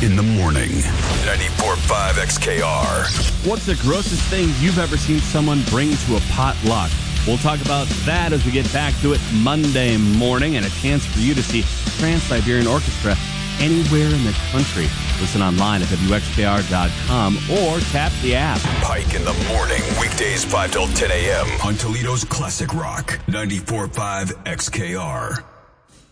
in the morning. 94.5 XKR. What's the grossest thing you've ever seen someone bring to a potluck? We'll talk about that as we get back to it Monday morning, and a chance for you to see Trans-Siberian Orchestra anywhere in the country. Listen online at WXKR.com or tap the app. Pike in the morning, weekdays 5 till 10 a.m. on Toledo's Classic Rock, 94.5 XKR.